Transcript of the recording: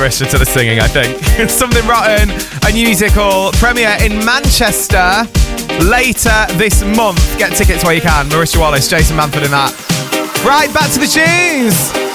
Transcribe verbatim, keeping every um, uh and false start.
Marisha to the singing, I think. Something Rotten, a musical premiere in Manchester later this month. Get tickets where you can. Marisha Wallace, Jason Manford in that. Right, back to the tunes.